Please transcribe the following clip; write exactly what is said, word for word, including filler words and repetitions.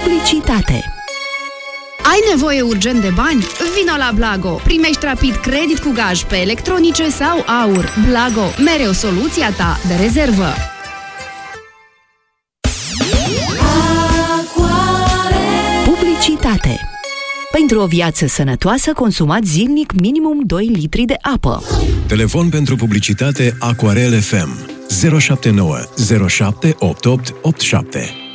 Publicitate. Ai nevoie urgent de bani? Vino la Blago! Primești rapid credit cu gaj pe electronice sau aur. Blago, mereu soluția ta de rezervă. Publicitate. Pentru o viață sănătoasă, consumați zilnic minimum doi litri de apă. Telefon pentru publicitate Aquarel F M zero șapte nouă zero șapte opt opt opt șapte.